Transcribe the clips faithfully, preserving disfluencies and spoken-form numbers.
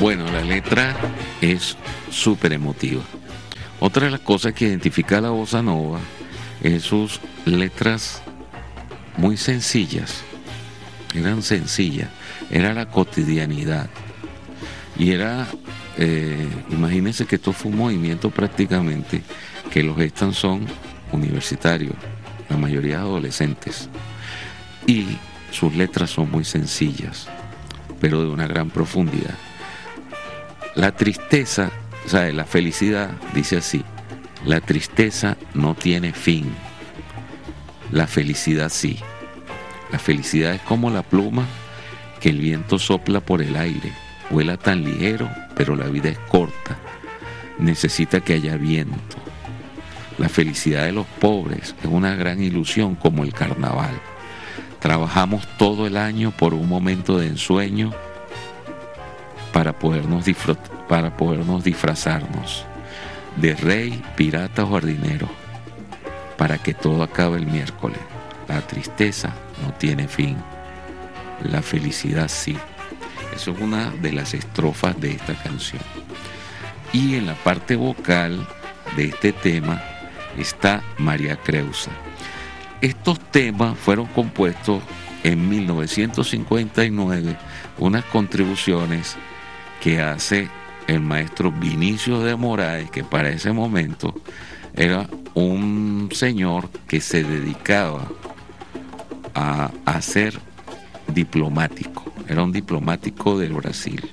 Bueno, la letra es súper emotiva. Otra de las cosas que identifica la bossa nova es sus letras muy sencillas. Eran sencillas, era la cotidianidad. Y era, eh, imagínense que esto fue un movimiento prácticamente que los gestan son universitarios, la mayoría adolescentes. Y sus letras son muy sencillas, pero de una gran profundidad. La tristeza, o sea, la felicidad, dice así, la tristeza no tiene fin, la felicidad sí. La felicidad es como la pluma que el viento sopla por el aire, vuela tan ligero, pero la vida es corta, necesita que haya viento. La felicidad de los pobres es una gran ilusión como el carnaval. Trabajamos todo el año por un momento de ensueño para podernos, disfrut- para podernos disfrazarnos de rey, pirata o jardinero, para que todo acabe el miércoles. La tristeza no tiene fin, la felicidad sí. Eso es una de las estrofas de esta canción. Y en la parte vocal de este tema está María Creusa. Estos temas fueron compuestos en mil novecientos cincuenta y nueve, unas contribuciones que hace el maestro Vinicio de Moraes, que para ese momento era un señor que se dedicaba a, a ser diplomático, era un diplomático del Brasil,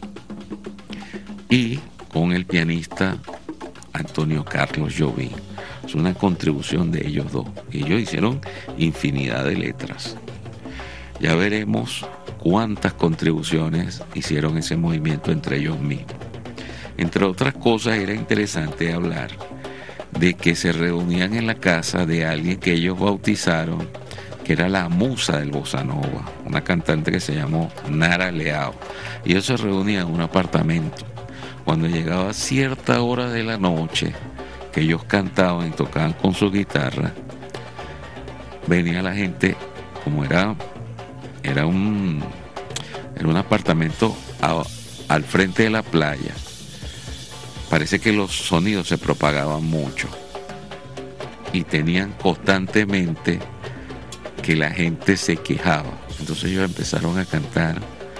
y con el pianista Antonio Carlos Jobim. Es una contribución de ellos dos. Ellos hicieron infinidad de letras. Ya veremos cuántas contribuciones hicieron ese movimiento entre ellos mismos. Entre otras cosas, era interesante hablar de que se reunían en la casa de alguien que ellos bautizaron, que era la musa del bossa nova, una cantante que se llamó Nara Leao. Y ellos se reunían en un apartamento. Cuando llegaba cierta hora de la noche, que ellos cantaban y tocaban con su guitarra, venía la gente, como era, era un, era un apartamento a, al frente de la playa. Parece que los sonidos se propagaban mucho y tenían constantemente que la gente se quejaba. Entonces ellos empezaron a cantar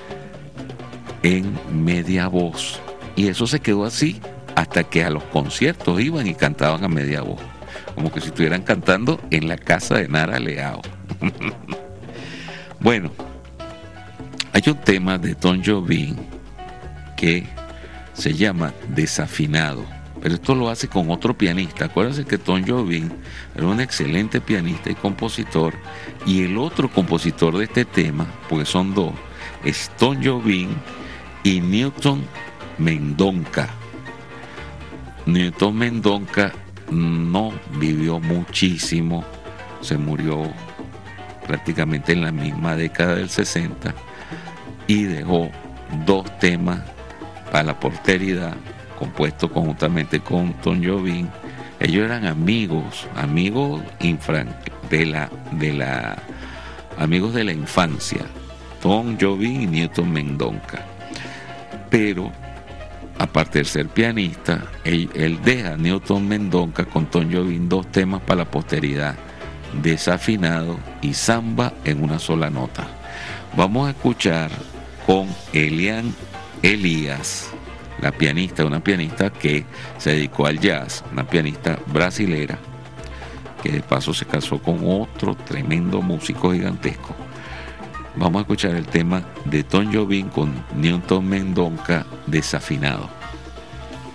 en media voz, y eso se quedó así hasta que a los conciertos iban y cantaban a media voz, como que si estuvieran cantando en la casa de Nara Leao. Bueno, hay un tema de Tom Jobim que se llama Desafinado, pero esto lo hace con otro pianista. Acuérdense que Tom Jobim era un excelente pianista y compositor, y el otro compositor de este tema, porque son dos, es Tom Jobim y Newton Mendonca. Newton Mendonca no vivió muchísimo, se murió prácticamente en la misma década del sesenta, y dejó dos temas para la posteridad, compuestos conjuntamente con Tom Jobim. Ellos eran amigos, amigos infran, de la, de la, amigos de la infancia, Tom Jobim y Newton Mendonca. Pero aparte de ser pianista, él, él deja a Newton Mendonca con Tom Jobim dos temas para la posteridad: Desafinado y Samba en una sola nota. Vamos a escuchar con Eliane Elias, la pianista, una pianista que se dedicó al jazz, una pianista brasilera, que de paso se casó con otro tremendo músico gigantesco. Vamos a escuchar el tema de Tom Jobim con Newton Mendonca, Desafinado.